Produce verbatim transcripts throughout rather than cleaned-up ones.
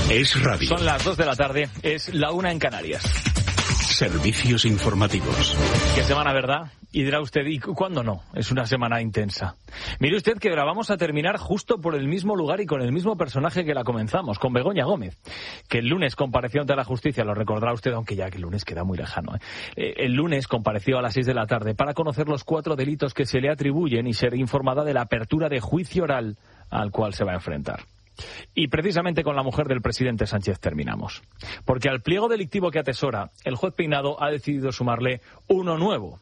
Es radio. Son las dos de la tarde, es la una en Canarias. Servicios informativos. Qué semana, ¿verdad? Y dirá usted, ¿y cuándo no? Es una semana intensa. Mire usted que ahora vamos a terminar justo por el mismo lugar y con el mismo personaje que la comenzamos, con Begoña Gómez, que el lunes compareció ante la justicia, lo recordará usted, aunque ya que el lunes queda muy lejano. ¿eh? Eh, el lunes compareció a las seis de la tarde para conocer los cuatro delitos que se le atribuyen y ser informada de la apertura de juicio oral al cual se va a enfrentar. Y precisamente con la mujer del presidente Sánchez terminamos. Porque al pliego delictivo que atesora, el juez Peinado ha decidido sumarle uno nuevo.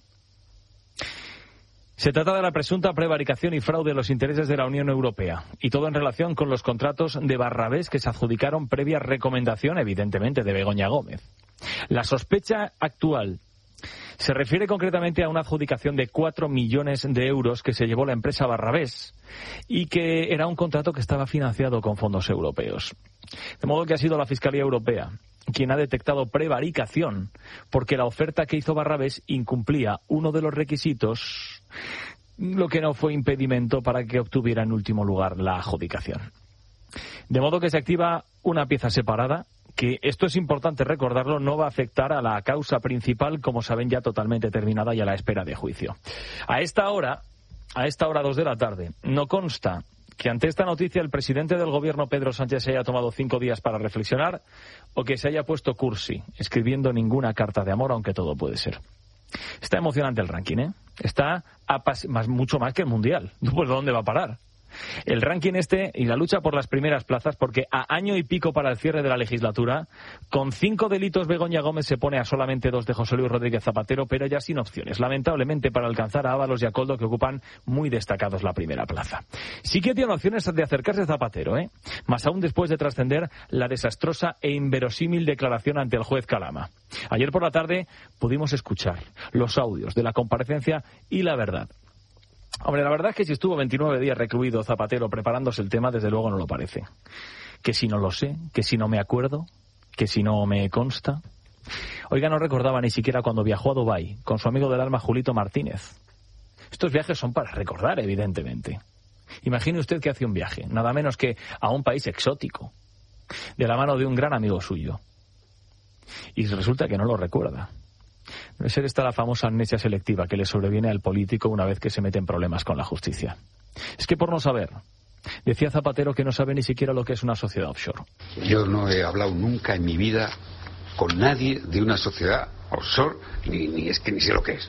Se trata de la presunta prevaricación y fraude a los intereses de la Unión Europea. Y todo en relación con los contratos de Barrabés que se adjudicaron previa recomendación, evidentemente, de Begoña Gómez. La sospecha actual se refiere concretamente a una adjudicación de cuatro millones de euros que se llevó la empresa Barrabés y que era un contrato que estaba financiado con fondos europeos. De modo que ha sido la Fiscalía Europea quien ha detectado prevaricación porque la oferta que hizo Barrabés incumplía uno de los requisitos, lo que no fue impedimento para que obtuviera en último lugar la adjudicación. De modo que se activa una pieza separada que, esto es importante recordarlo, no va a afectar a la causa principal, como saben, ya totalmente terminada y a la espera de juicio. A esta hora, a esta hora dos de la tarde, no consta que ante esta noticia el presidente del gobierno, Pedro Sánchez, se haya tomado cinco días para reflexionar o que se haya puesto cursi, escribiendo ninguna carta de amor, aunque todo puede ser. Está emocionante el ranking, ¿eh? Está apas- más, mucho más que el Mundial. Pues ¿dónde va a parar? El ranking este y la lucha por las primeras plazas, porque a año y pico para el cierre de la legislatura, con cinco delitos Begoña Gómez se pone a solamente dos de José Luis Rodríguez Zapatero, pero ya sin opciones, lamentablemente, para alcanzar a Ábalos y a Koldo, que ocupan muy destacados la primera plaza. Sí que tiene opciones de acercarse a Zapatero, ¿eh? Más aún después de trascender la desastrosa e inverosímil declaración ante el juez Calama. Ayer por la tarde pudimos escuchar los audios de la comparecencia y la verdad. Hombre, la verdad es que si estuvo veintinueve días recluido Zapatero preparándose el tema, desde luego no lo parece. Que si no lo sé, que si no me acuerdo, que si no me consta. Oiga, no recordaba ni siquiera cuando viajó a Dubái con su amigo del alma Julito Martínez. Estos viajes son para recordar, evidentemente. Imagine usted que hace un viaje, nada menos que a un país exótico, de la mano de un gran amigo suyo. Y resulta que no lo recuerda. Debe ser esta la famosa amnesia selectiva que le sobreviene al político una vez que se mete en problemas con la justicia. Es que por no saber, decía Zapatero que no sabe ni siquiera lo que es una sociedad offshore. Yo no he hablado nunca en mi vida con nadie de una sociedad offshore, ni, ni es que ni sé lo que es.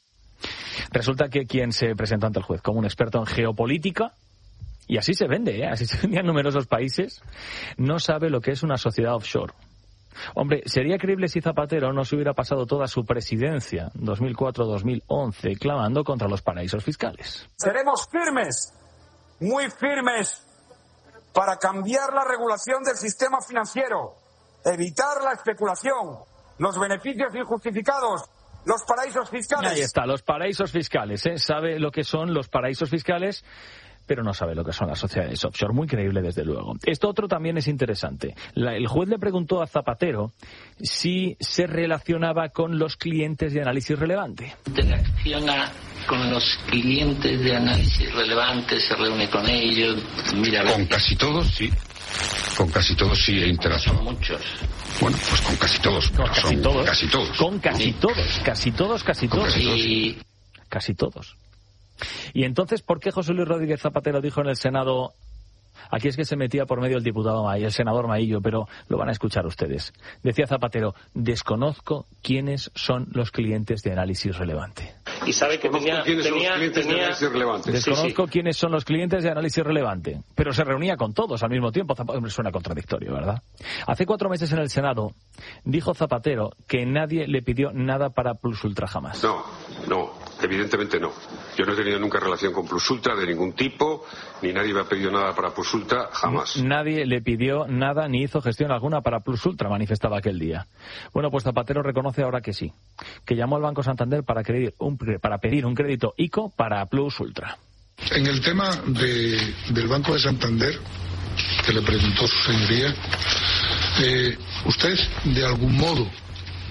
Resulta que quien se presenta ante el juez como un experto en geopolítica, y así se vende, ¿eh? Así se vende en numerosos países, no sabe lo que es una sociedad offshore. Hombre, sería creíble si Zapatero no se hubiera pasado toda su presidencia, dos mil cuatro a dos mil once, clamando contra los paraísos fiscales. Seremos firmes, muy firmes, para cambiar la regulación del sistema financiero, evitar la especulación, los beneficios injustificados, los paraísos fiscales. Ahí está, los paraísos fiscales, ¿eh? Sabe lo que son los paraísos fiscales, pero no sabe lo que son las sociedades offshore. Muy creíble, desde luego. Esto otro también es interesante. La, el juez le preguntó a Zapatero si se relacionaba con los clientes de análisis relevante. Interacciona con los clientes de análisis relevante, se reúne con ellos, mira... Con casi todos, sí. Con casi todos sí he interactuado. Son muchos. Bueno, pues con casi todos. Con casi son todos. Casi todos. Con casi sí. todos. Casi todos, casi todos. Casi todos. Y... Casi todos. Y entonces, ¿por qué José Luis Rodríguez Zapatero dijo en el Senado? Aquí es que se metía por medio el diputado Maillo, el senador Maillo, pero lo van a escuchar ustedes. Decía Zapatero: desconozco quiénes son los clientes de análisis relevante. Y sabe que tenía... ¿Quiénes tenía, son los clientes tenía... de análisis relevante? Desconozco sí, sí. quiénes son los clientes de análisis relevante, pero se reunía con todos al mismo tiempo. Zapatero, suena contradictorio, ¿verdad? Hace cuatro meses en el Senado dijo Zapatero que nadie le pidió nada para Plus Ultra jamás. No, no, evidentemente no. Yo no he tenido nunca relación con Plus Ultra de ningún tipo, ni nadie me ha pedido nada para Plus Ultra, jamás. Nadie le pidió nada ni hizo gestión alguna para Plus Ultra, manifestaba aquel día. Bueno, pues Zapatero reconoce ahora que sí, que llamó al Banco Santander para, pedir un, para pedir un crédito ICO para Plus Ultra. En el tema de, del Banco de Santander, que le preguntó su señoría, eh, ¿usted de algún modo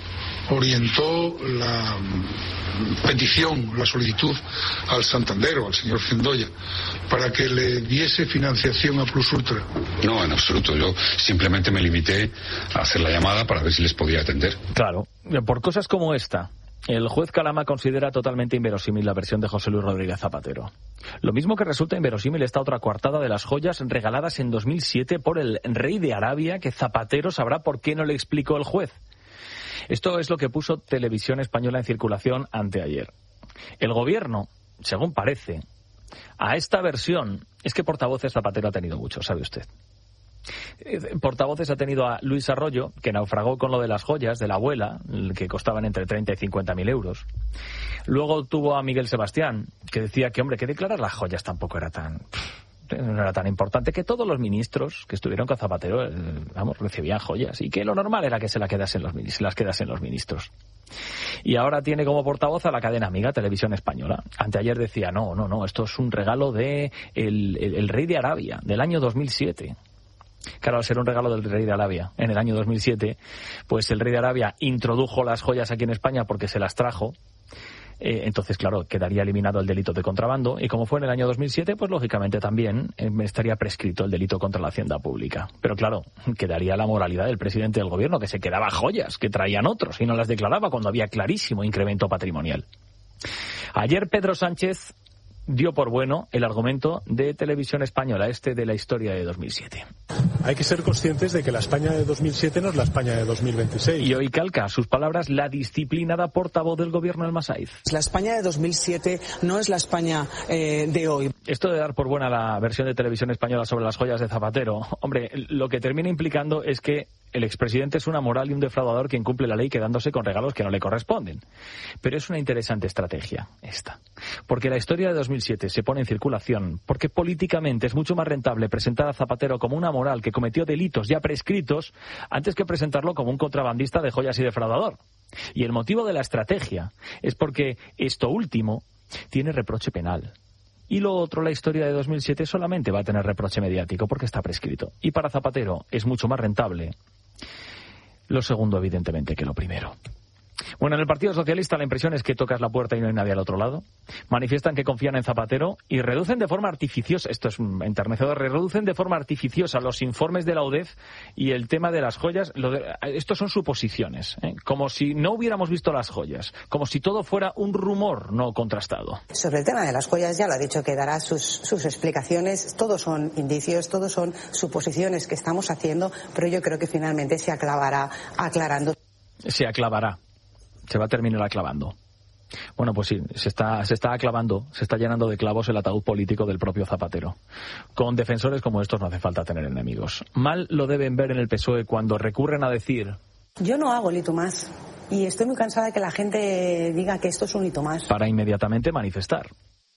orientó la petición, la solicitud al Santander o al señor Cendoya para que le diese financiación a Plus Ultra? No, en absoluto. Yo simplemente me limité a hacer la llamada para ver si les podía atender. Claro, por cosas como esta, el juez Calama considera totalmente inverosímil la versión de José Luis Rodríguez Zapatero. Lo mismo que resulta inverosímil esta otra coartada de las joyas regaladas en dos mil siete por el rey de Arabia, que Zapatero sabrá por qué no le explicó el juez. Esto es lo que puso Televisión Española en circulación anteayer. El gobierno, según parece, a esta versión, es que portavoces Zapatero ha tenido muchos, sabe usted. Portavoces ha tenido a Luis Arroyo, que naufragó con lo de las joyas de la abuela, que costaban entre treinta y cincuenta mil euros. Luego tuvo a Miguel Sebastián, que decía que, hombre, que declarar las joyas tampoco era tan... no era tan importante, que todos los ministros que estuvieron con Zapatero, eh, vamos, recibían joyas, y que lo normal era que se, la quedasen los, se las quedasen los ministros. Y ahora tiene como portavoz a la cadena amiga Televisión Española. Anteayer decía, no, no, no, esto es un regalo de el, el, el rey de Arabia, del año dos mil siete. Claro, al ser un regalo del rey de Arabia en el año dos mil siete, pues el rey de Arabia introdujo las joyas aquí en España porque se las trajo. Eh, entonces, claro, quedaría eliminado el delito de contrabando, y como fue en el año dos mil siete, pues lógicamente también eh, estaría prescrito el delito contra la hacienda pública. Pero claro, quedaría la moralidad del presidente del gobierno, que se quedaba joyas que traían otros y no las declaraba cuando había clarísimo incremento patrimonial. Ayer Pedro Sánchez dio por bueno el argumento de Televisión Española, este de la historia de dos mil siete. Hay que ser conscientes de que la España de dos mil siete no es la España de dos mil veintiséis. Y hoy calca sus palabras la disciplinada portavoz del gobierno, Alma Saiz. La España de dos mil siete no es la España eh, de hoy. Esto de dar por buena la versión de Televisión Española sobre las joyas de Zapatero, hombre, lo que termina implicando es que el expresidente es una moral y un defraudador que incumple la ley quedándose con regalos que no le corresponden. Pero es una interesante estrategia esta, porque la historia de dos mil siete se pone en circulación porque políticamente es mucho más rentable presentar a Zapatero como una moral que cometió delitos ya prescritos antes que presentarlo como un contrabandista de joyas y defraudador. Y el motivo de la estrategia es porque esto último tiene reproche penal. Y lo otro, la historia de dos mil siete, solamente va a tener reproche mediático porque está prescrito. Y para Zapatero es mucho más rentable lo segundo, evidentemente, que lo primero. Bueno, en el Partido Socialista la impresión es que tocas la puerta y no hay nadie al otro lado. Manifiestan que confían en Zapatero y reducen de forma artificiosa, esto es enternecedor, reducen de forma artificiosa los informes de la U D E F y el tema de las joyas. Lo de, estos son suposiciones, ¿eh? Como si no hubiéramos visto las joyas, como si todo fuera un rumor no contrastado. Sobre el tema de las joyas ya lo ha dicho que dará sus, sus explicaciones. Todos son indicios, todos son suposiciones que estamos haciendo, pero yo creo que finalmente se aclavará aclarando. Se aclavará. Se va a terminar aclavando. Bueno, pues sí, se está, se está aclavando, se está llenando de clavos el ataúd político del propio Zapatero. Con defensores como estos no hace falta tener enemigos. Mal lo deben ver en el P S O E cuando recurren a decir... Yo no hago el hito más. Y estoy muy cansada de que la gente diga que esto es un hito más. Para inmediatamente manifestar.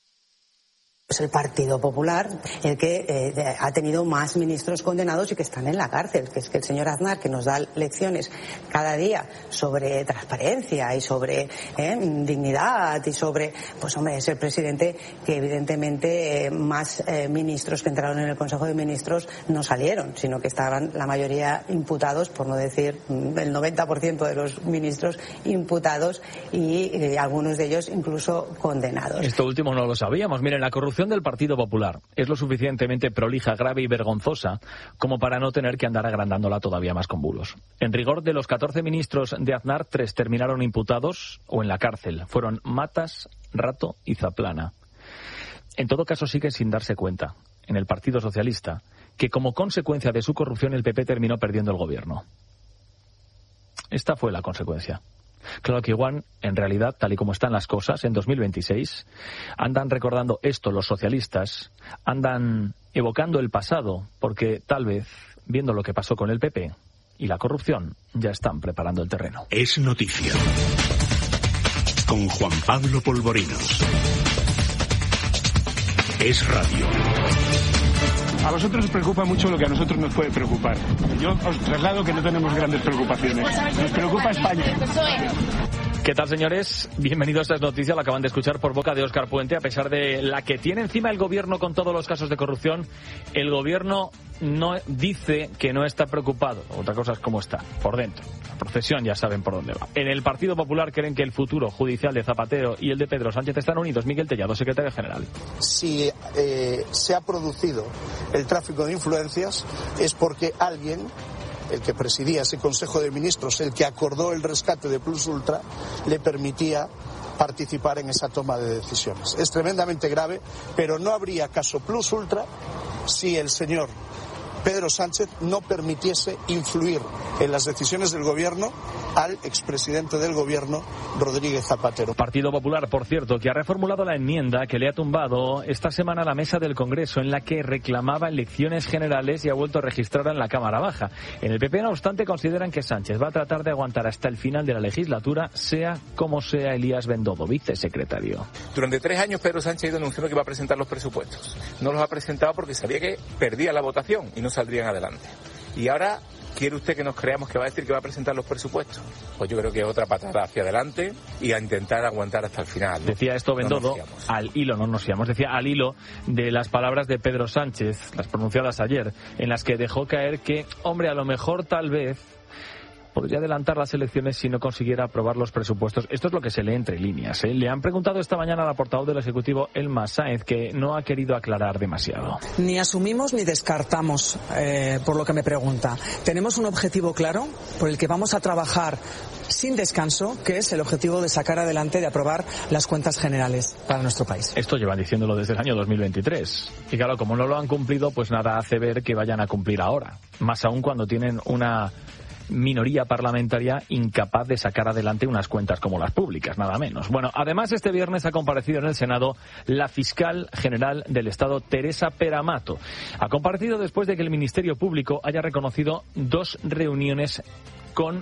Es el Partido Popular el que eh, ha tenido más ministros condenados y que están en la cárcel, que es que el señor Aznar, que nos da lecciones cada día sobre transparencia y sobre eh, dignidad y sobre, pues hombre, es el presidente que evidentemente eh, más eh, ministros que entraron en el Consejo de Ministros no salieron, sino que estaban la mayoría imputados, por no decir el noventa por ciento de los ministros imputados y eh, algunos de ellos incluso condenados. Esto último no lo sabíamos. Miren, la corrupción del Partido Popular es lo suficientemente prolija, grave y vergonzosa como para no tener que andar agrandándola todavía más con bulos. En rigor, de los catorce ministros de Aznar, tres terminaron imputados o en la cárcel. Fueron Matas, Rato y Zaplana. En todo caso, siguen sin darse cuenta, en el Partido Socialista, que como consecuencia de su corrupción el P P terminó perdiendo el gobierno. Esta fue la consecuencia. Claro que igual, en realidad, tal y como están las cosas, en dos mil veintiséis, andan recordando esto los socialistas, andan evocando el pasado, porque tal vez, viendo lo que pasó con el P P y la corrupción, ya están preparando el terreno. Es noticia. Con Juan Pablo Polvorinos. Es radio. A vosotros os preocupa mucho lo que a nosotros nos puede preocupar. Yo os traslado que no tenemos grandes preocupaciones. Nos preocupa España. ¿Qué tal, señores? Bienvenidos a esta noticia, la acaban de escuchar por boca de Óscar Puente. A pesar de la que tiene encima el gobierno con todos los casos de corrupción, el gobierno no dice que no está preocupado. Otra cosa es cómo está, por dentro. La procesión ya saben por dónde va. En el Partido Popular creen que el futuro judicial de Zapatero y el de Pedro Sánchez están unidos. Miguel Tellado, secretario general. Si eh, se ha producido el tráfico de influencias es porque alguien, el que presidía ese Consejo de Ministros, el que acordó el rescate de Plus Ultra, le permitía participar en esa toma de decisiones. Es tremendamente grave, pero no habría caso Plus Ultra si el señor Pedro Sánchez no permitiese influir en las decisiones del gobierno al expresidente del gobierno, Rodríguez Zapatero. Partido Popular, por cierto, que ha reformulado la enmienda que le ha tumbado esta semana a la mesa del Congreso, en la que reclamaba elecciones generales y ha vuelto a registrarla en la Cámara Baja. En el P P, no obstante, consideran que Sánchez va a tratar de aguantar hasta el final de la legislatura, sea como sea. Elías Bendodo, vicesecretario. Durante tres años Pedro Sánchez ha ido anunciando que iba a presentar los presupuestos. No los ha presentado porque sabía que perdía la votación y no saldrían adelante. Y ahora, ¿quiere usted que nos creamos que va a decir que va a presentar los presupuestos? Pues yo creo que es otra patada hacia adelante y a intentar aguantar hasta el final, ¿no? Decía esto Bendodo, no al hilo, no nos fiamos, decía al hilo de las palabras de Pedro Sánchez, las pronunciadas ayer, en las que dejó caer que, hombre, a lo mejor tal vez podría adelantar las elecciones si no consiguiera aprobar los presupuestos. Esto es lo que se lee entre líneas, ¿eh? Le han preguntado esta mañana a la portavoz del Ejecutivo, Elma Sáenz, que no ha querido aclarar demasiado. Ni asumimos ni descartamos, eh, por lo que me pregunta. Tenemos un objetivo claro por el que vamos a trabajar sin descanso, que es el objetivo de sacar adelante, de aprobar las cuentas generales para nuestro país. Esto llevan diciéndolo desde el año dos mil veintitrés. Y claro, como no lo han cumplido, pues nada hace ver que vayan a cumplir ahora. Más aún cuando tienen una minoría parlamentaria incapaz de sacar adelante unas cuentas como las públicas, nada menos. Bueno, además este viernes ha comparecido en el Senado la fiscal general del Estado, Teresa Peramato. Ha comparecido después de que el Ministerio Público haya reconocido dos reuniones con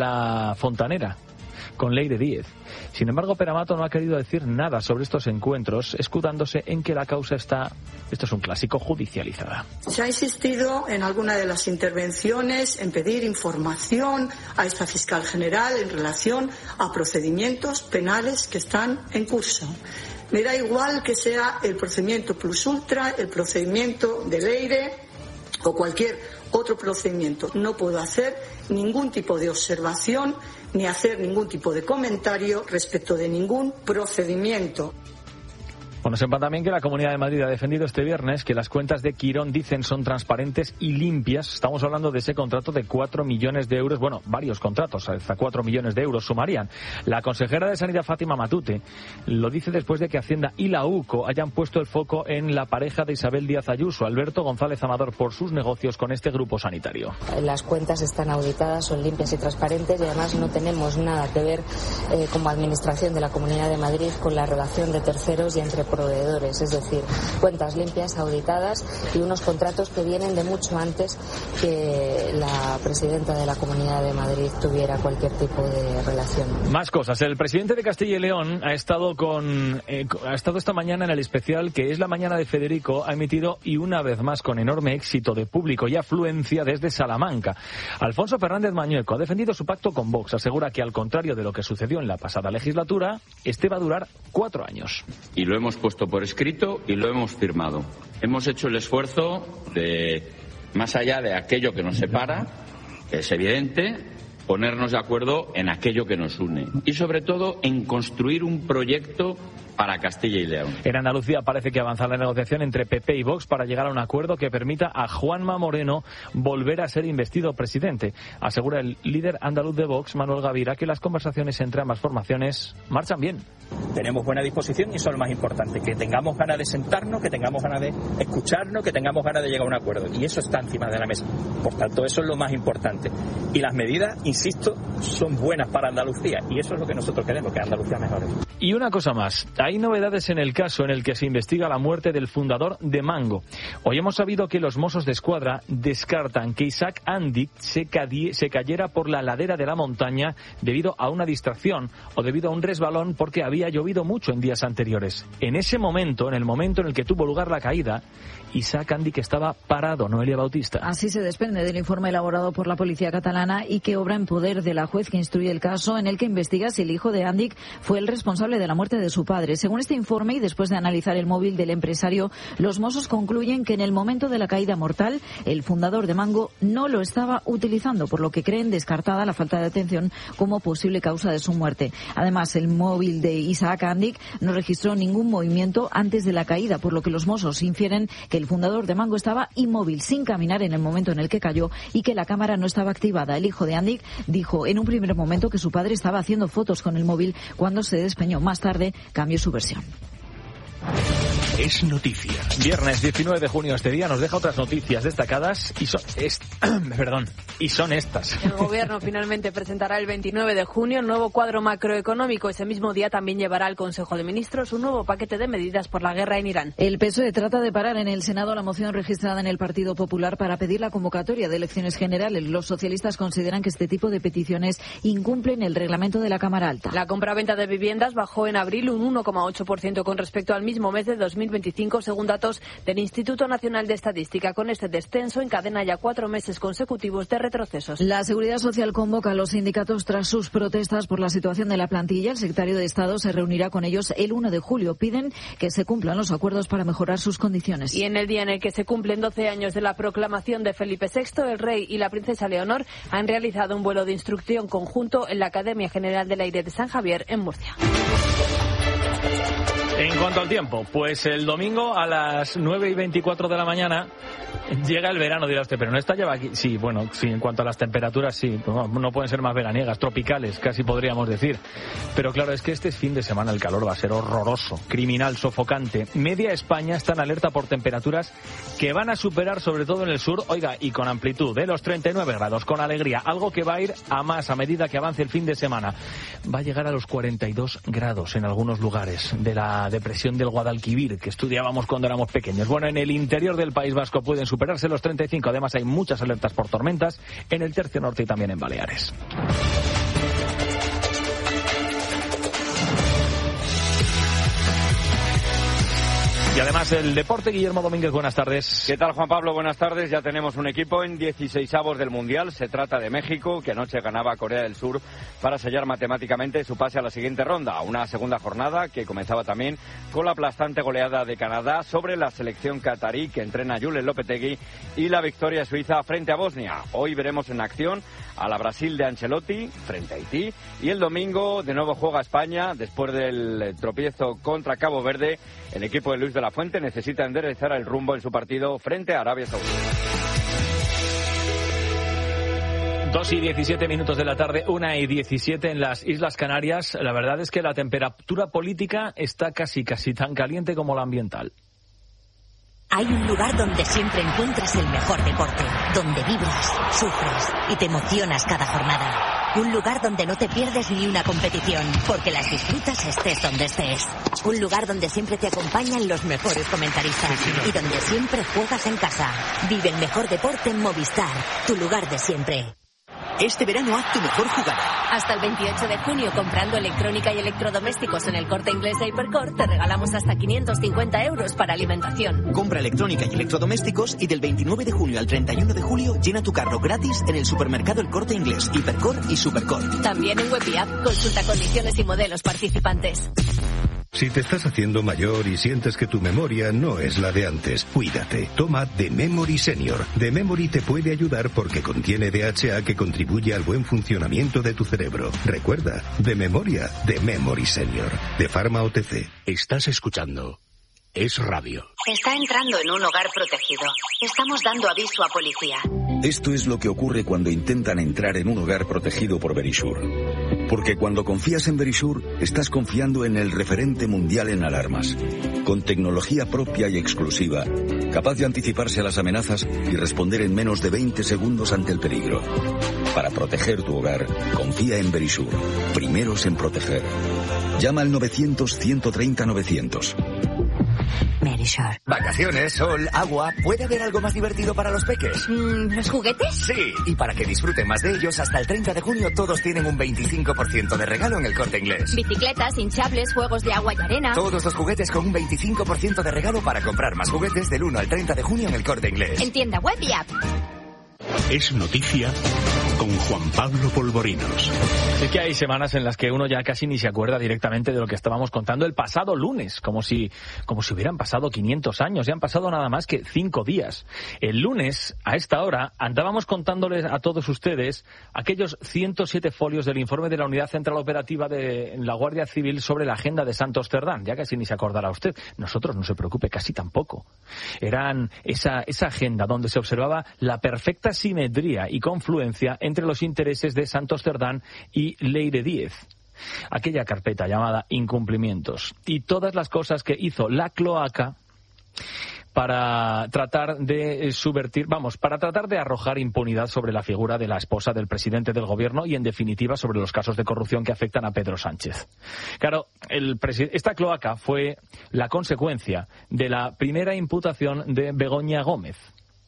la fontanera, con Leire Díez. Sin embargo, Peramato no ha querido decir nada sobre estos encuentros, escudándose en que la causa está, esto es un clásico, judicializada. Se ha insistido en alguna de las intervenciones en pedir información a esta fiscal general en relación a procedimientos penales que están en curso. Me da igual que sea el procedimiento Plus Ultra, el procedimiento de Leire o cualquier otro procedimiento. No puedo hacer ningún tipo de observación ni hacer ningún tipo de comentario respecto de ningún procedimiento. Bueno, sepan también que la Comunidad de Madrid ha defendido este viernes que las cuentas de Quirón, dicen, son transparentes y limpias. Estamos hablando de ese contrato de cuatro millones de euros, bueno, varios contratos, hasta cuatro millones de euros sumarían. La consejera de Sanidad, Fátima Matute, lo dice después de que Hacienda y la UCO hayan puesto el foco en la pareja de Isabel Díaz Ayuso, Alberto González Amador, por sus negocios con este grupo sanitario. Las cuentas están auditadas, son limpias y transparentes y además no tenemos nada que ver eh, como administración de la Comunidad de Madrid con la relación de terceros y entre proveedores, es decir, cuentas limpias, auditadas y unos contratos que vienen de mucho antes que la presidenta de la Comunidad de Madrid tuviera cualquier tipo de relación. Más cosas. El presidente de Castilla y León ha estado con eh, ha estado esta mañana en el especial que es la mañana de Federico, ha emitido y una vez más con enorme éxito de público y afluencia desde Salamanca. Alfonso Fernández Mañueco ha defendido su pacto con Vox, asegura que al contrario de lo que sucedió en la pasada legislatura, este va a durar cuatro años. Y lo hemos puesto por escrito y lo hemos firmado. Hemos hecho el esfuerzo de, más allá de aquello que nos separa, que es evidente, ponernos de acuerdo en aquello que nos une y sobre todo en construir un proyecto para Castilla y León. En Andalucía parece que avanza la negociación entre P P y Vox para llegar a un acuerdo que permita a Juanma Moreno volver a ser investido presidente. Asegura el líder andaluz de Vox, Manuel Gavira, que las conversaciones entre ambas formaciones marchan bien. Tenemos buena disposición y eso es lo más importante, que tengamos ganas de sentarnos, que tengamos ganas de escucharnos, que tengamos ganas de llegar a un acuerdo. Y eso está encima de la mesa. Por tanto, eso es lo más importante. Y las medidas, insisto, son buenas para Andalucía. Y eso es lo que nosotros queremos, que Andalucía mejore. Y una cosa más. Hay novedades en el caso en el que se investiga la muerte del fundador de Mango. Hoy hemos sabido que los Mossos de Escuadra descartan que Isaac Andic se, cadie, se cayera por la ladera de la montaña debido a una distracción o debido a un resbalón porque había llovido mucho en días anteriores. En ese momento, en el momento en el que tuvo lugar la caída, Isaac Andic estaba parado, Noelia Bautista. Así se desprende del informe elaborado por la policía catalana y que obra en poder de la juez que instruye el caso, en el que investiga si el hijo de Andic fue el responsable de la muerte de su padre. Según este informe, y después de analizar el móvil del empresario, los Mossos concluyen que en el momento de la caída mortal, el fundador de Mango no lo estaba utilizando, por lo que creen descartada la falta de atención como posible causa de su muerte. Además, el móvil de Isaac Andic no registró ningún movimiento antes de la caída, por lo que los Mossos infieren que el fundador de Mango estaba inmóvil, sin caminar en el momento en el que cayó y que la cámara no estaba activada. El hijo de Andic dijo en un primer momento que su padre estaba haciendo fotos con el móvil cuando se despeñó. Más tarde cambió su versión. Es noticia. Viernes diecinueve de junio, este día nos deja otras noticias destacadas y son, est perdón, y son estas. El Gobierno finalmente presentará el veintinueve de junio el nuevo cuadro macroeconómico. Ese mismo día también llevará al Consejo de Ministros un nuevo paquete de medidas por la guerra en Irán. El P S O E trata de parar en el Senado la moción registrada en el Partido Popular para pedir la convocatoria de elecciones generales. Los socialistas consideran que este tipo de peticiones incumplen el reglamento de la Cámara Alta. La compraventa de viviendas bajó en abril un uno coma ocho por ciento con respecto al mismo mes de dos mil veinticinco, según datos del Instituto Nacional de Estadística. Con este descenso encadena ya cuatro meses consecutivos de retrocesos. La Seguridad Social convoca a los sindicatos tras sus protestas por la situación de la plantilla. El secretario de Estado se reunirá con ellos el uno de julio. Piden que se cumplan los acuerdos para mejorar sus condiciones. Y en el día en el que se cumplen doce años de la proclamación de Felipe sexto, el rey y la princesa Leonor han realizado un vuelo de instrucción conjunto en la Academia General del Aire de San Javier, en Murcia. En cuanto al tiempo, pues el domingo a las nueve y veinticuatro de la mañana llega el verano, dirá usted, pero no está ya aquí. Sí, bueno, sí, en cuanto a las temperaturas, sí, no, no pueden ser más veraniegas, tropicales, casi podríamos decir. Pero claro, es que este fin de semana el calor va a ser horroroso, criminal, sofocante. Media España está en alerta por temperaturas que van a superar, sobre todo en el sur, oiga, y con amplitud, de los treinta y nueve grados, con alegría, algo que va a ir a más a medida que avance el fin de semana. Va a llegar a los cuarenta y dos grados en algunos lugares de la depresión del Guadalquivir, que estudiábamos cuando éramos pequeños. Bueno, en el interior del País Vasco pueden superarse los treinta y cinco. Además, hay muchas alertas por tormentas en el tercio norte y también en Baleares. Y además el deporte, Guillermo Domínguez, buenas tardes. ¿Qué tal, Juan Pablo? Buenas tardes. Ya tenemos un equipo en dieciseisavos del Mundial. Se trata de México, que anoche ganaba a Corea del Sur para sellar matemáticamente su pase a la siguiente ronda. Una segunda jornada que comenzaba también con la aplastante goleada de Canadá sobre la selección catarí que entrena Julen Lopetegui y la victoria suiza frente a Bosnia. Hoy veremos en acción a la Brasil de Ancelotti frente a Haití. Y el domingo de nuevo juega España. Después del tropiezo contra Cabo Verde, el equipo de Luis de la Fuente necesita enderezar el rumbo en su partido frente a Arabia Saudí. Dos y diecisiete minutos de la tarde, una y diecisiete en las Islas Canarias. La verdad es que la temperatura política está casi, casi tan caliente como la ambiental. Hay un lugar donde siempre encuentras el mejor deporte, donde vibras, sufres y te emocionas cada jornada. Un lugar donde no te pierdes ni una competición, porque las disfrutas estés donde estés. Un lugar donde siempre te acompañan los mejores comentaristas y donde siempre juegas en casa. Vive el mejor deporte en Movistar, tu lugar de siempre. Este verano haz tu mejor jugada. Hasta el veintiocho de junio, comprando electrónica y electrodomésticos en el Corte Inglés de Hipercor, te regalamos hasta quinientos cincuenta euros para alimentación. Compra electrónica y electrodomésticos y del veintinueve de junio al treinta y uno de julio llena tu carro gratis en el supermercado El Corte Inglés, Hipercor y Supercor. También en web y app. Consulta condiciones y modelos participantes. Si te estás haciendo mayor y sientes que tu memoria no es la de antes, cuídate. Toma The Memory Senior. The Memory te puede ayudar porque contiene D H A que contribuye al buen funcionamiento de tu cerebro. Recuerda, de memoria, The Memory Senior. De Pharma O T C. Estás escuchando Es Radio. Está entrando en un hogar protegido. Estamos dando aviso a policía. Esto es lo que ocurre cuando intentan entrar en un hogar protegido por Verisure. Porque cuando confías en Verisure, estás confiando en el referente mundial en alarmas. Con tecnología propia y exclusiva, capaz de anticiparse a las amenazas y responder en menos de veinte segundos ante el peligro. Para proteger tu hogar, confía en Verisure. Primeros en proteger. Llama al novecientos, ciento treinta, novecientos. Verisure. Vacaciones, sol, agua. ¿Puede haber algo más divertido para los peques? Mm, ¿Los juguetes? Sí, y para que disfruten más de ellos, hasta el treinta de junio todos tienen un veinticinco por ciento de regalo en El Corte Inglés. Bicicletas, hinchables, juegos de agua y arena. Todos los juguetes con un veinticinco por ciento de regalo para comprar más juguetes del uno al treinta de junio en El Corte Inglés. En tienda web y app. Es noticia con Juan Pablo Polvorinos. Sí que hay semanas en las que uno ya casi ni se acuerda directamente de lo que estábamos contando el pasado lunes, como si, como si hubieran pasado quinientos años, ya han pasado nada más que cinco días. El lunes, a esta hora, andábamos contándoles a todos ustedes aquellos ciento siete folios del informe de la Unidad Central Operativa de la Guardia Civil sobre la agenda de Santos Cerdán, ya casi ni se acordará usted. Nosotros, no se preocupe, casi tampoco. Eran esa, esa agenda donde se observaba la perfecta simetría y confluencia entre los intereses de Santos Cerdán y Leire Díez. Aquella carpeta llamada incumplimientos y todas las cosas que hizo la cloaca para tratar de subvertir, vamos, para tratar de arrojar impunidad sobre la figura de la esposa del presidente del gobierno y, en definitiva, sobre los casos de corrupción que afectan a Pedro Sánchez. Claro, el presi- esta cloaca fue la consecuencia de la primera imputación de Begoña Gómez.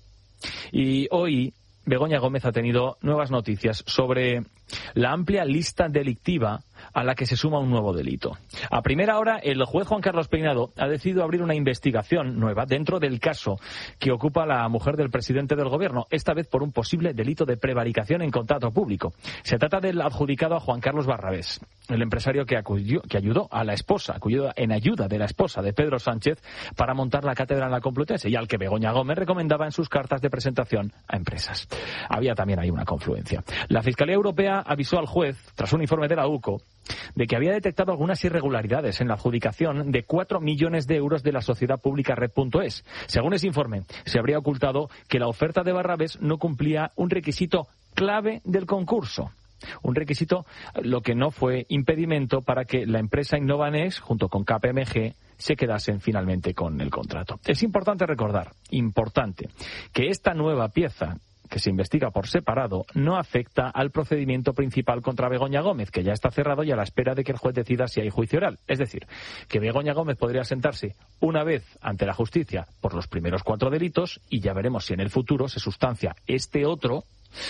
Y hoy Begoña Gómez ha tenido nuevas noticias sobre la amplia lista delictiva a la que se suma un nuevo delito. A primera hora, el juez Juan Carlos Peinado ha decidido abrir una investigación nueva dentro del caso que ocupa la mujer del presidente del gobierno, esta vez por un posible delito de prevaricación en contrato público. Se trata del adjudicado a Juan Carlos Barrabés, el empresario que, acudió, que ayudó a la esposa, acudió en ayuda de la esposa de Pedro Sánchez para montar la cátedra en la Complutense y al que Begoña Gómez recomendaba en sus cartas de presentación a empresas. Había también ahí una confluencia. La Fiscalía Europea avisó al juez, tras un informe de la U C O, de que había detectado algunas irregularidades en la adjudicación de cuatro millones de euros de la sociedad pública Red.es. Según ese informe, se habría ocultado que la oferta de Barrabés no cumplía un requisito clave del concurso. Un requisito, lo que no fue impedimento para que la empresa Innovanext, junto con K P M G, se quedasen finalmente con el contrato. Es importante recordar, importante, que esta nueva pieza que se investiga por separado no afecta al procedimiento principal contra Begoña Gómez, que ya está cerrado y a la espera de que el juez decida si hay juicio oral. Es decir, que Begoña Gómez podría sentarse una vez ante la justicia por los primeros cuatro delitos y ya veremos si en el futuro se sustancia este otro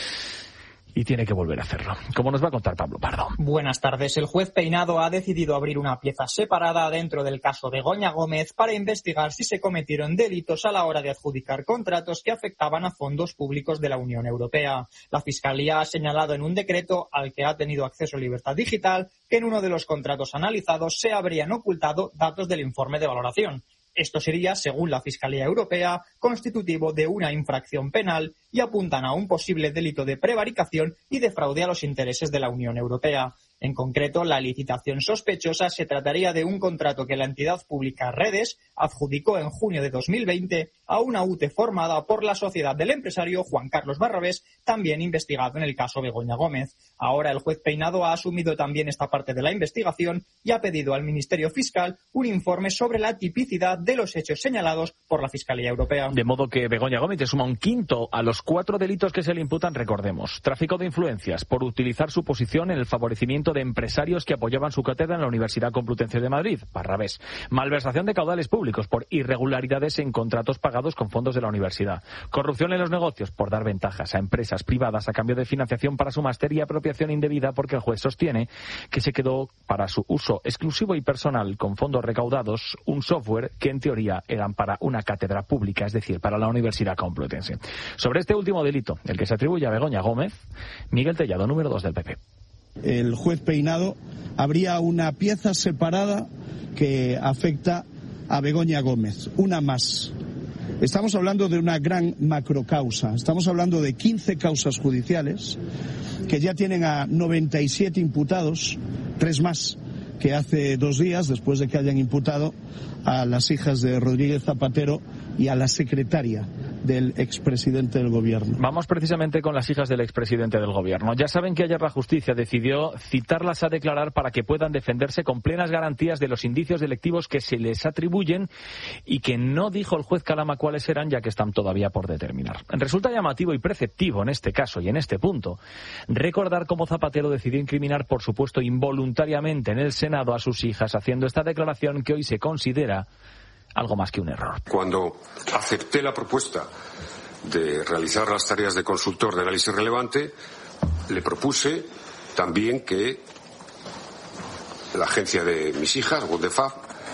y tiene que volver a hacerlo. Como nos va a contar Pablo Pardo. Buenas tardes. El juez Peinado ha decidido abrir una pieza separada dentro del caso Begoña Gómez para investigar si se cometieron delitos a la hora de adjudicar contratos que afectaban a fondos públicos de la Unión Europea. La Fiscalía ha señalado en un decreto al que ha tenido acceso Libertad Digital que en uno de los contratos analizados se habrían ocultado datos del informe de valoración. Esto sería, según la Fiscalía Europea, constitutivo de una infracción penal y apuntan a un posible delito de prevaricación y de fraude a los intereses de la Unión Europea. En concreto, la licitación sospechosa se trataría de un contrato que la entidad pública Redes adjudicó en junio de dos mil veinte a una U T E formada por la sociedad del empresario Juan Carlos Barrabés, también investigado en el caso Begoña Gómez. Ahora el juez Peinado ha asumido también esta parte de la investigación y ha pedido al Ministerio Fiscal un informe sobre la tipicidad de los hechos señalados por la Fiscalía Europea. De modo que Begoña Gómez se suma un quinto a los cuatro delitos que se le imputan, recordemos. Tráfico de influencias por utilizar su posición en el favorecimiento de empresarios que apoyaban su cátedra en la Universidad Complutense de Madrid, Barrabés. Malversación de caudales públicos por irregularidades en contratos pagados con fondos de la universidad. Corrupción en los negocios por dar ventajas a empresas privadas a cambio de financiación para su máster y apropiación indebida porque el juez sostiene que se quedó para su uso exclusivo y personal con fondos recaudados un software que en teoría eran para una cátedra pública, es decir, para la Universidad Complutense. Sobre este último delito, el que se atribuye a Begoña Gómez, Miguel Tellado, número dos del P P. El juez Peinado habría una pieza separada que afecta a Begoña Gómez, una más. Estamos hablando de una gran macrocausa, estamos hablando de quince causas judiciales que ya tienen a noventa y siete imputados, tres más que hace dos días, después de que hayan imputado a las hijas de Rodríguez Zapatero y a la secretaria del expresidente del gobierno. Vamos precisamente con las hijas del expresidente del gobierno. Ya saben que ayer la justicia decidió citarlas a declarar para que puedan defenderse con plenas garantías de los indicios delictivos que se les atribuyen y que no dijo el juez Calama cuáles eran, ya que están todavía por determinar. Resulta llamativo y preceptivo en este caso y en este punto recordar cómo Zapatero decidió incriminar, por supuesto, involuntariamente en el Senado a sus hijas, haciendo esta declaración que hoy se considera algo más que un error. Cuando acepté la propuesta de realizar las tareas de consultor de análisis relevante, le propuse también que la agencia de mis hijas, Wondefab,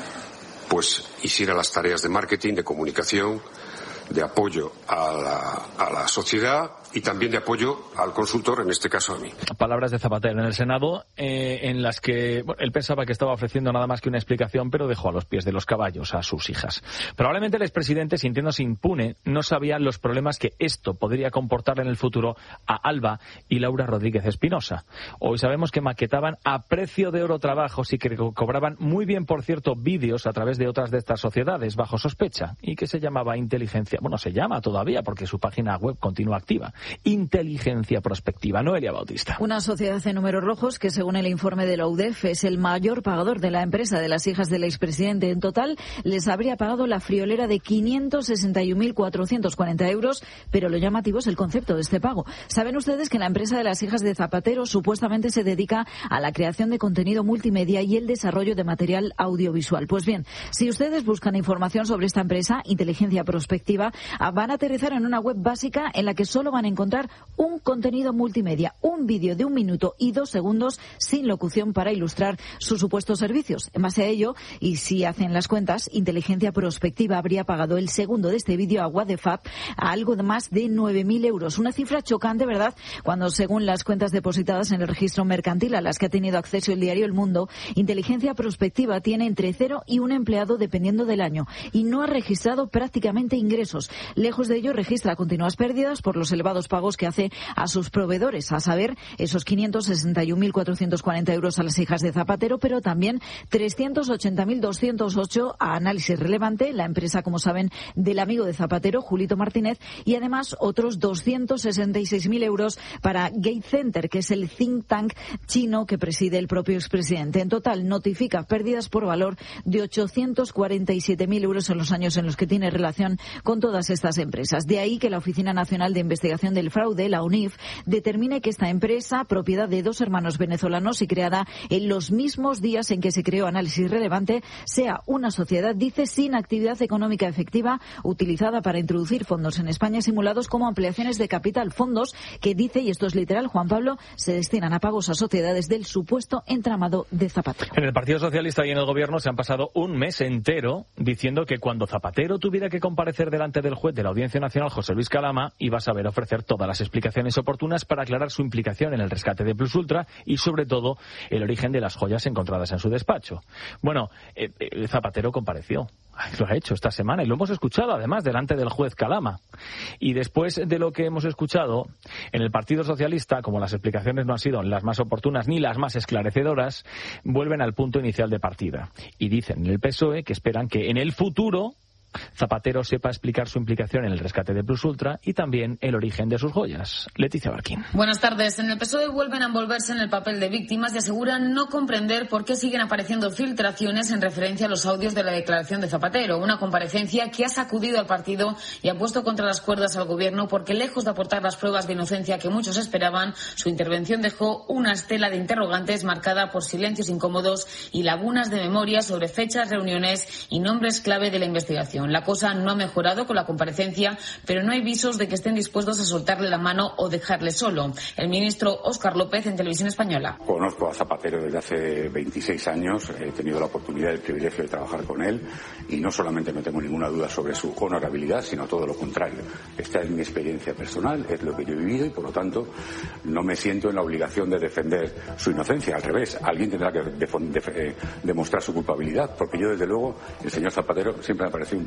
pues hiciera las tareas de marketing, de comunicación, de apoyo a la, a la sociedad y también de apoyo al consultor, en este caso a mí. Palabras de Zapatero en el Senado, eh, en las que bueno, él pensaba que estaba ofreciendo nada más que una explicación, pero dejó a los pies de los caballos a sus hijas. Probablemente el expresidente, sintiéndose impune, no sabía los problemas que esto podría comportar en el futuro a Alba y Laura Rodríguez Espinosa. Hoy sabemos que maquetaban a precio de oro trabajos y que cobraban muy bien, por cierto, vídeos a través de otras de estas sociedades bajo sospecha y que se llamaba Inteligencia. Bueno, se llama todavía porque su página web continúa activa. Inteligencia Prospectiva. Noelia Bautista. Una sociedad en números rojos que, según el informe de la U D E F, es el mayor pagador de la empresa de las hijas del expresidente. En total, les habría pagado la friolera de quinientos sesenta y un mil cuatrocientos cuarenta euros, pero lo llamativo es el concepto de este pago. Saben ustedes que la empresa de las hijas de Zapatero supuestamente se dedica a la creación de contenido multimedia y el desarrollo de material audiovisual. Pues bien, si ustedes buscan información sobre esta empresa, Inteligencia Prospectiva, van a aterrizar en una web básica en la que solo van a encontrar un contenido multimedia, un vídeo de un minuto y dos segundos sin locución para ilustrar sus supuestos servicios. En base a ello, y si hacen las cuentas, Inteligencia Prospectiva habría pagado el segundo de este vídeo a Wondefab a algo de más de nueve mil euros. Una cifra chocante, ¿verdad?, cuando, según las cuentas depositadas en el registro mercantil a las que ha tenido acceso el diario El Mundo, Inteligencia Prospectiva tiene entre cero y un empleado dependiendo del año y no ha registrado prácticamente ingresos. Lejos de ello, registra continuas pérdidas por los elevados pagos que hace a sus proveedores, a saber, esos quinientos sesenta y un mil cuatrocientos cuarenta euros a las hijas de Zapatero, pero también trescientos ochenta mil doscientos ocho a Análisis Relevante, la empresa, como saben, del amigo de Zapatero, Julito Martínez, y además otros doscientos sesenta y seis mil euros para Gate Center, que es el think tank chino que preside el propio expresidente. En total, notifica pérdidas por valor de ochocientos cuarenta y siete mil euros en los años en los que tiene relación con todas estas empresas. De ahí que la Oficina Nacional de Investigación del Fraude, la U N I F, determine que esta empresa, propiedad de dos hermanos venezolanos y creada en los mismos días en que se creó Análisis Relevante, sea una sociedad, dice, sin actividad económica efectiva, utilizada para introducir fondos en España simulados como ampliaciones de capital. Fondos que, dice, y esto es literal, Juan Pablo, se destinan a pagos a sociedades del supuesto entramado de Zapatero. En el Partido Socialista y en el Gobierno se han pasado un mes entero diciendo que cuando Zapatero tuviera que comparecer delante del juez de la Audiencia Nacional, José Luis Calama, iba a saber ofrecer todas las explicaciones oportunas para aclarar su implicación en el rescate de Plus Ultra y, sobre todo, el origen de las joyas encontradas en su despacho. Bueno, eh, eh, Zapatero compareció. Lo ha hecho esta semana y lo hemos escuchado, además, delante del juez Calama. Y después de lo que hemos escuchado, en el Partido Socialista, como las explicaciones no han sido las más oportunas ni las más esclarecedoras, vuelven al punto inicial de partida. Y dicen en el P S O E que esperan que en el futuro Zapatero sepa explicar su implicación en el rescate de Plus Ultra y también el origen de sus joyas. Leticia Barquín. Buenas tardes. En el P S O E vuelven a envolverse en el papel de víctimas y aseguran no comprender por qué siguen apareciendo filtraciones en referencia a los audios de la declaración de Zapatero, una comparecencia que ha sacudido al partido y ha puesto contra las cuerdas al gobierno porque, lejos de aportar las pruebas de inocencia que muchos esperaban, su intervención dejó una estela de interrogantes marcada por silencios incómodos y lagunas de memoria sobre fechas, reuniones y nombres clave de la investigación. La cosa no ha mejorado con la comparecencia, pero no hay visos de que estén dispuestos a soltarle la mano o dejarle solo. El ministro Óscar López en Televisión Española. Conozco a Zapatero desde hace veintiséis años, he tenido la oportunidad y el privilegio de trabajar con él y no solamente no tengo ninguna duda sobre su honorabilidad, sino todo lo contrario. Esta es mi experiencia personal, es lo que yo he vivido y, por lo tanto, no me siento en la obligación de defender su inocencia. Al revés, alguien tendrá que de, de, de, demostrar su culpabilidad, porque yo, desde luego, el señor Zapatero siempre me ha parecido un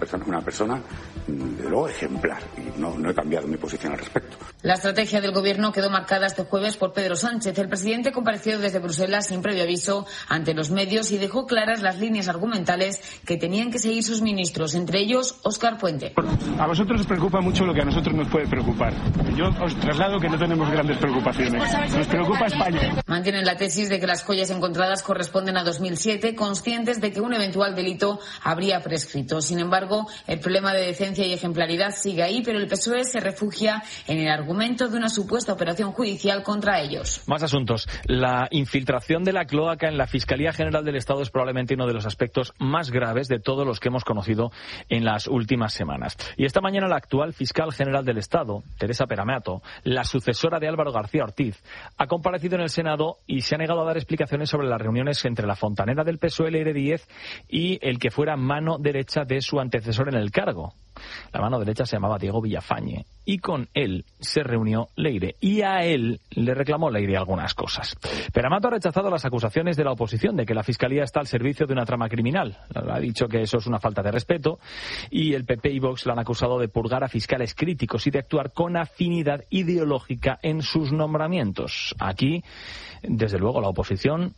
persona, una persona, de luego, ejemplar, y no, no he cambiado mi posición al respecto. La estrategia del Gobierno quedó marcada este jueves por Pedro Sánchez. El presidente compareció desde Bruselas sin previo aviso ante los medios y dejó claras las líneas argumentales que tenían que seguir sus ministros, entre ellos Óscar Puente. A vosotros os preocupa mucho lo que a nosotros nos puede preocupar. Yo os traslado que no tenemos grandes preocupaciones. Nos preocupa España. Mantienen la tesis de que las joyas encontradas corresponden a dos mil siete, conscientes de que un eventual delito habría prescrito. Sin embargo, el problema de decencia y ejemplaridad sigue ahí, pero el P S O E se refugia en el argumento de una supuesta operación judicial contra ellos. Más asuntos. La infiltración de la cloaca en la Fiscalía General del Estado es probablemente uno de los aspectos más graves de todos los que hemos conocido en las últimas semanas. Y esta mañana la actual fiscal general del Estado, Teresa Peramato, la sucesora de Álvaro García Ortiz, ha comparecido en el Senado y se ha negado a dar explicaciones sobre las reuniones entre la fontanera del P S O E, Leire Díez, y el que fuera mano derecha de su antecesor en el cargo. La mano derecha se llamaba Diego Villafañe y con él se reunió Leire y a él le reclamó Leire algunas cosas. Peramato ha rechazado las acusaciones de la oposición de que la Fiscalía está al servicio de una trama criminal. Ha dicho que eso es una falta de respeto y el P P y Vox la han acusado de purgar a fiscales críticos y de actuar con afinidad ideológica en sus nombramientos. Aquí, desde luego, la oposición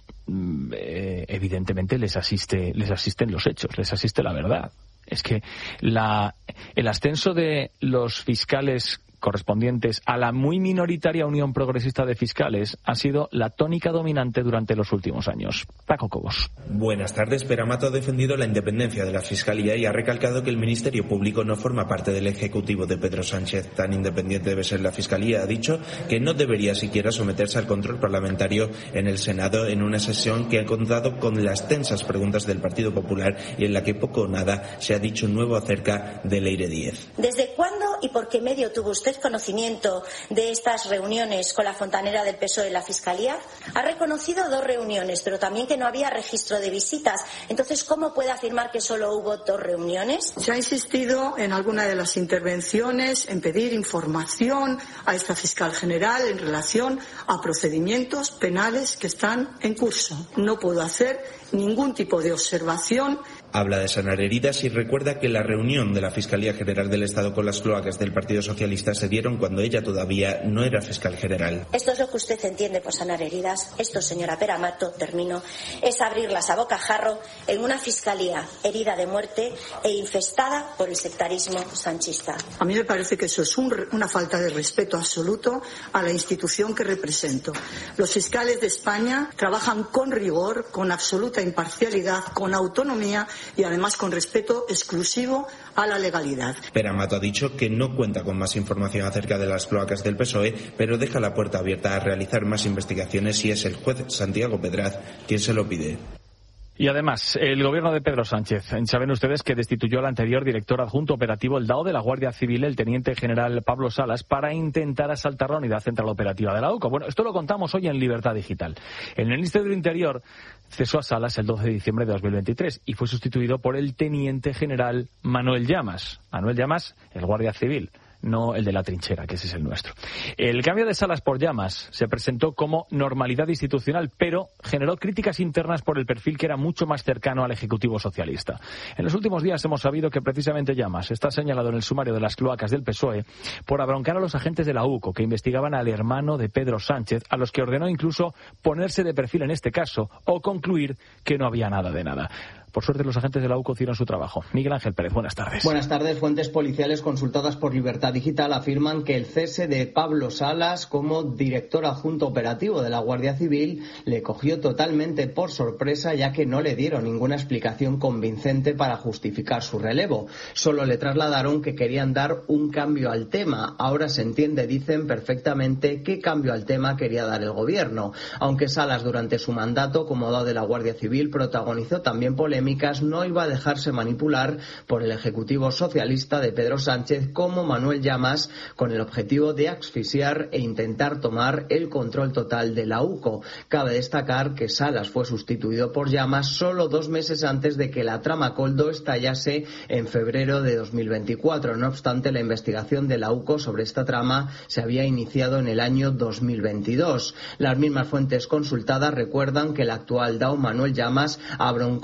eh, evidentemente les asiste, les asisten los hechos, les asiste la verdad. Es que la, el ascenso de los fiscales correspondientes a la muy minoritaria Unión Progresista de Fiscales ha sido la tónica dominante durante los últimos años. Paco Cobos. Buenas tardes. Peramato ha defendido la independencia de la Fiscalía y ha recalcado que el Ministerio Público no forma parte del Ejecutivo de Pedro Sánchez. Tan independiente debe ser la Fiscalía. Ha dicho que no debería siquiera someterse al control parlamentario en el Senado en una sesión que ha contado con las tensas preguntas del Partido Popular y en la que poco o nada se ha dicho nuevo acerca de Leire Díez. ¿Desde cuándo y por qué medio tuvo usted conocimiento de estas reuniones con la fontanera del P S O E en la Fiscalía? Ha reconocido dos reuniones, pero también que no había registro de visitas. Entonces, ¿cómo puede afirmar que solo hubo dos reuniones? Se ha insistido en alguna de las intervenciones en pedir información a esta fiscal general en relación a procedimientos penales que están en curso. No puedo hacer ningún tipo de observación. Habla de sanar heridas y recuerda que la reunión de la Fiscalía General del Estado con las cloacas del Partido Socialista se dieron cuando ella todavía no era fiscal general. Esto es lo que usted entiende por sanar heridas. Esto, señora Peramato, termino, es abrirlas a bocajarro en una fiscalía herida de muerte e infestada por el sectarismo sanchista. A mí me parece que eso es un, una falta de respeto absoluto a la institución que represento. Los fiscales de España trabajan con rigor, con absoluta imparcialidad, con autonomía y además con respeto exclusivo a la legalidad. Peramato ha dicho que no cuenta con más información acerca de las cloacas del P S O E, pero deja la puerta abierta a realizar más investigaciones si es el juez Santiago Pedraz quien se lo pide. Y además, el gobierno de Pedro Sánchez, saben ustedes que destituyó al anterior director adjunto operativo, el D A O de la Guardia Civil, el teniente general Pablo Salas, para intentar asaltar la unidad central operativa de la U C O. Bueno, esto lo contamos hoy en Libertad Digital. El Ministerio del Interior cesó a Salas el doce de diciembre de dos mil veintitrés y fue sustituido por el teniente general Manuel Llamas. Manuel Llamas, el Guardia Civil, no el de la trinchera, que ese es el nuestro. El cambio de Salas por Llamas se presentó como normalidad institucional, pero generó críticas internas por el perfil que era mucho más cercano al Ejecutivo socialista. En los últimos días hemos sabido que precisamente Llamas está señalado en el sumario de las cloacas del P S O E por abroncar a los agentes de la U C O que investigaban al hermano de Pedro Sánchez, a los que ordenó incluso ponerse de perfil en este caso o concluir que no había nada de nada. Por suerte, los agentes de la U C O hicieron su trabajo. Miguel Ángel Pérez, buenas tardes. Buenas tardes. Fuentes policiales consultadas por Libertad Digital afirman que el cese de Pablo Salas como director adjunto operativo de la Guardia Civil le cogió totalmente por sorpresa, ya que no le dieron ninguna explicación convincente para justificar su relevo. Solo le trasladaron que querían dar un cambio al tema. Ahora se entiende, dicen perfectamente, qué cambio al tema quería dar el gobierno. Aunque Salas, durante su mandato como D A O de la Guardia Civil, protagonizó también polémicas, no iba a dejarse manipular por el Ejecutivo socialista de Pedro Sánchez como Manuel Llamas, con el objetivo de asfixiar e intentar tomar el control total de la U C O. Cabe destacar que Salas fue sustituido por Llamas solo dos meses antes de que la trama Coldo estallase en febrero de dos mil veinticuatro. No obstante, la investigación de la U C O sobre esta trama se había iniciado en el año dos mil veintidós. Las mismas fuentes consultadas recuerdan que el actual D A O, Manuel Llamas, abroncó a los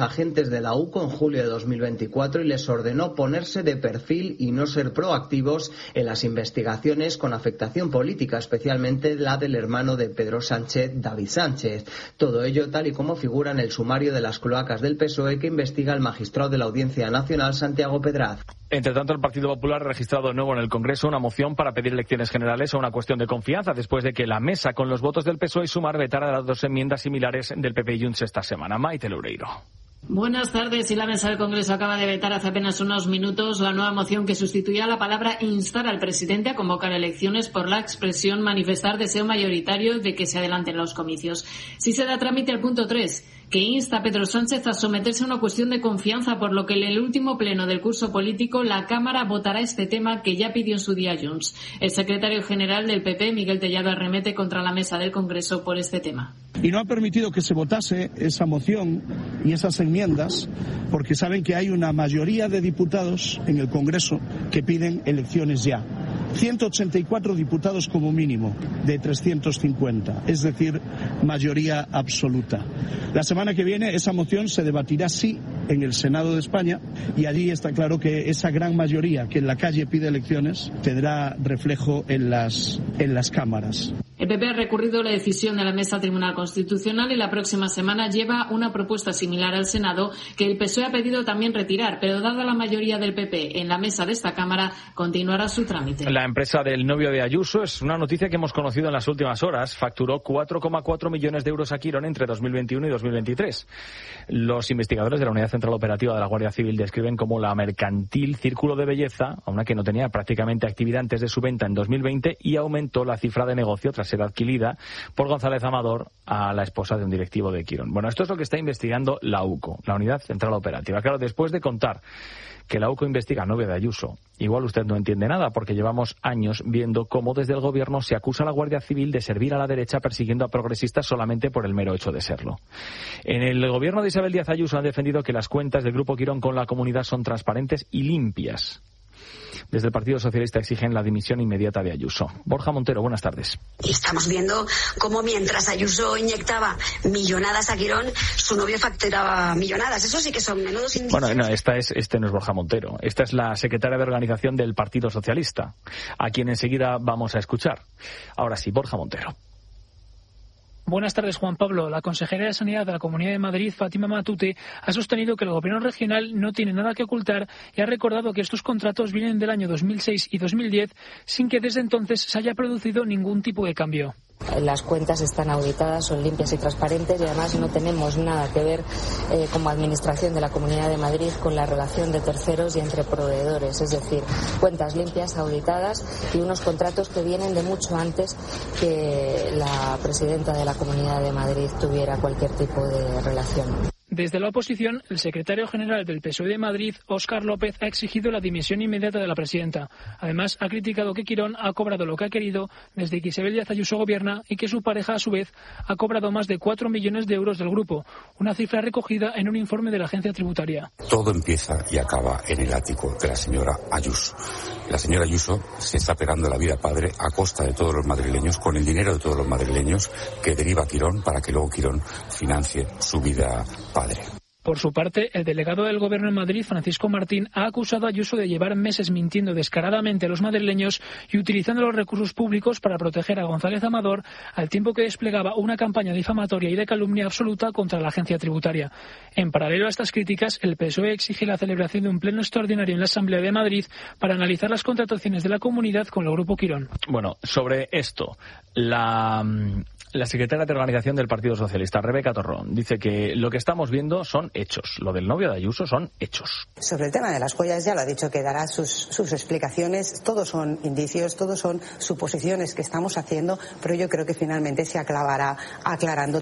agentes de la U C O en julio de dos mil veinticuatro y les ordenó ponerse de perfil y no ser proactivos en las investigaciones con afectación política, especialmente la del hermano de Pedro Sánchez, David Sánchez. Todo ello tal y como figura en el sumario de las cloacas del P S O E que investiga el magistrado de la Audiencia Nacional, Santiago Pedraz. Entre tanto, el Partido Popular ha registrado de nuevo en el Congreso una moción para pedir elecciones generales a una cuestión de confianza, después de que la mesa, con los votos del P S O E y Sumar, vetara las dos enmiendas similares del P P y Junts esta semana. Maite Loureiro. Buenas tardes. Y la mesa del Congreso acaba de vetar hace apenas unos minutos la nueva moción que sustituía la palabra instar al presidente a convocar elecciones por la expresión manifestar deseo mayoritario de que se adelanten los comicios. Si se da trámite al punto tres, que insta a Pedro Sánchez a someterse a una cuestión de confianza, por lo que en el último pleno del curso político la Cámara votará este tema que ya pidió en su día Junts. El secretario general del P P, Miguel Tellado, arremete contra la mesa del Congreso por este tema. Y no ha permitido que se votase esa moción y esas enmiendas porque saben que hay una mayoría de diputados en el Congreso que piden elecciones ya. ciento ochenta y cuatro diputados como mínimo de trescientos cincuenta, es decir, mayoría absoluta. La semana que viene esa moción se debatirá sí en el Senado de España y allí está claro que esa gran mayoría que en la calle pide elecciones tendrá reflejo en las, en las cámaras. El P P ha recurrido la decisión de la Mesa Tribunal Constitucional y la próxima semana lleva una propuesta similar al Senado que el P S O E ha pedido también retirar, pero dada la mayoría del P P en la mesa de esta Cámara, continuará su trámite. La empresa del novio de Ayuso es una noticia que hemos conocido en las últimas horas. Facturó cuatro coma cuatro millones de euros a Quirón entre dos mil veintiuno y dos mil veintitrés. Los investigadores de la Unidad Central Operativa de la Guardia Civil describen como la mercantil Círculo de Belleza, a una que no tenía prácticamente actividad antes de su venta en dos mil veinte y aumentó la cifra de negocio tras ser adquirida por González Amador, a la esposa de un directivo de Quirón. Bueno, esto es lo que está investigando la U C O, la Unidad Central Operativa. Claro, después de contar que la U C O investiga al novio de Ayuso, igual usted no entiende nada, porque llevamos años viendo cómo desde el gobierno se acusa a la Guardia Civil de servir a la derecha persiguiendo a progresistas solamente por el mero hecho de serlo. En el gobierno de Isabel Díaz Ayuso han defendido que las cuentas del Grupo Quirón con la comunidad son transparentes y limpias. Desde el Partido Socialista exigen la dimisión inmediata de Ayuso. Borja Montero, buenas tardes. Y estamos viendo cómo mientras Ayuso inyectaba millonadas a Quirón, su novio facturaba millonadas. Eso sí que son menudos indicios. Bueno, no, esta es, este no es Borja Montero. Esta es la secretaria de organización del Partido Socialista, a quien enseguida vamos a escuchar. Ahora sí, Borja Montero. Buenas tardes, Juan Pablo. La consejera de Sanidad de la Comunidad de Madrid, Fátima Matute, ha sostenido que el gobierno regional no tiene nada que ocultar y ha recordado que estos contratos vienen del año dos mil seis y dos mil diez sin que desde entonces se haya producido ningún tipo de cambio. Las cuentas están auditadas, son limpias y transparentes y además no tenemos nada que ver eh, como administración de la Comunidad de Madrid con la relación de terceros y entre proveedores. Es decir, cuentas limpias, auditadas y unos contratos que vienen de mucho antes que la presidenta de la Comunidad de Madrid tuviera cualquier tipo de relación. Desde la oposición, el secretario general del P S O E de Madrid, Óscar López, ha exigido la dimisión inmediata de la presidenta. Además, ha criticado que Quirón ha cobrado lo que ha querido desde que Isabel Díaz Ayuso gobierna y que su pareja, a su vez, ha cobrado más de cuatro millones de euros del grupo, una cifra recogida en un informe de la agencia tributaria. Todo empieza y acaba en el ático de la señora Ayuso. La señora Ayuso se está pegando la vida padre a costa de todos los madrileños, con el dinero de todos los madrileños que deriva Quirón para que luego Quirón financie su vida padre. Por su parte, el delegado del Gobierno en Madrid, Francisco Martín, ha acusado a Ayuso de llevar meses mintiendo descaradamente a los madrileños y utilizando los recursos públicos para proteger a González Amador, al tiempo que desplegaba una campaña difamatoria y de calumnia absoluta contra la agencia tributaria. En paralelo a estas críticas, el P S O E exige la celebración de un pleno extraordinario en la Asamblea de Madrid para analizar las contrataciones de la comunidad con el Grupo Quirón. Bueno, sobre esto, la... La secretaria de Organización del Partido Socialista, Rebeca Torrón, dice que lo que estamos viendo son hechos. Lo del novio de Ayuso son hechos. Sobre el tema de las joyas ya lo ha dicho, que dará sus, sus explicaciones. Todos son indicios, todos son suposiciones que estamos haciendo, pero yo creo que finalmente se aclarará aclarando.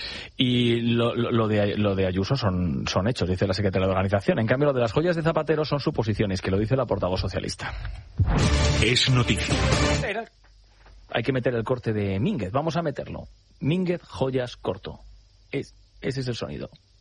Y lo, lo, lo, de, lo de Ayuso son, son hechos, dice la secretaria de Organización. En cambio, lo de las joyas de Zapatero son suposiciones, que lo dice la portavoz socialista. Es noticia. Era... Hay que meter el corte de Mínguez. Vamos a meterlo. Mínguez, joyas, corto. Es, ese es el sonido.